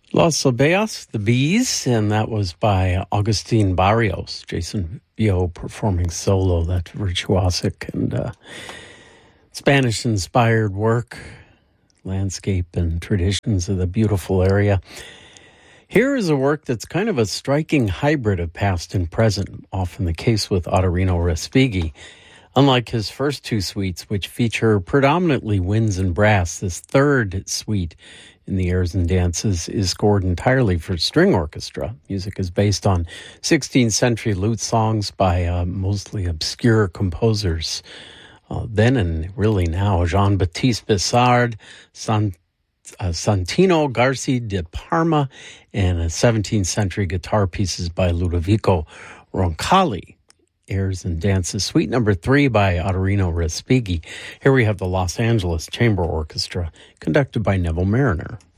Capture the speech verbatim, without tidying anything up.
Los Abejas, the Bees, and that was by Agustin Barrios. Jason Vio performing solo, that virtuosic and uh, Spanish-inspired work, landscape and traditions of the beautiful area. Here is a work that's kind of a striking hybrid of past and present, often the case with Ottorino Respighi. Unlike his first two suites, which feature predominantly winds and brass, this third suite in the Airs and Dances is scored entirely for string orchestra. Music is based on sixteenth century lute songs by uh, mostly obscure composers. Uh, then and really now, Jean-Baptiste Bissard, San, uh, Santino Garci de Parma, and uh, seventeenth century guitar pieces by Ludovico Roncalli. Airs and Dances, Suite number three by Ottorino Respighi. Here we have the Los Angeles Chamber Orchestra, conducted by Neville Mariner.